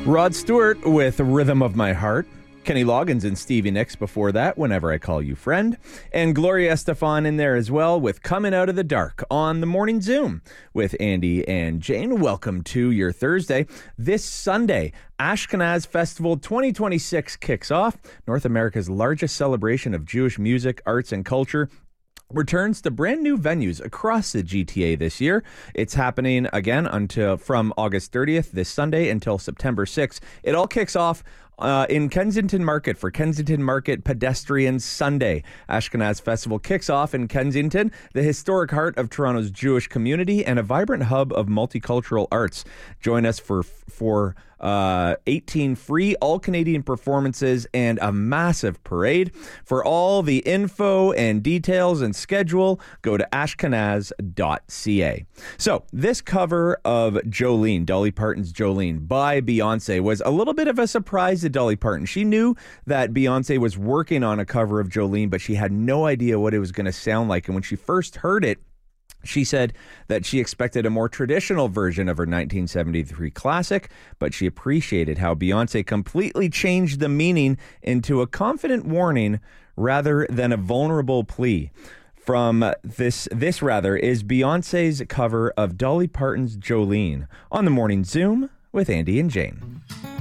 Rod Stewart with Rhythm of My Heart. Kenny Loggins and Stevie Nicks before that, Whenever I Call You Friend. And Gloria Estefan in there as well with Coming Out of the Dark on the Morning Zoom with Andy and Jane. Welcome to your Thursday. This Sunday, Ashkenaz Festival 2026 kicks off. North America's largest celebration of Jewish music, arts, and culture returns to brand new venues across the GTA this year. It's happening again from August 30th this Sunday until September 6th. It all kicks off in Kensington Market for Kensington Market Pedestrian Sunday. Ashkenaz Festival kicks off in Kensington, the historic heart of Toronto's Jewish community and a vibrant hub of multicultural arts. Join us for 18 free all-Canadian performances and a massive parade. For all the info and details and schedule, go to ashkenaz.ca. So, this cover of Jolene, Dolly Parton's Jolene, by Beyonce was a little bit of a surprise to Dolly Parton. She knew that Beyonce was working on a cover of Jolene, but she had no idea what it was going to sound like. And when she first heard it, she said that she expected a more traditional version of her 1973 classic, but she appreciated how Beyonce completely changed the meaning into a confident warning rather than a vulnerable plea. From this rather is Beyonce's cover of Dolly Parton's Jolene on the Morning Zoom with Andy and Jane.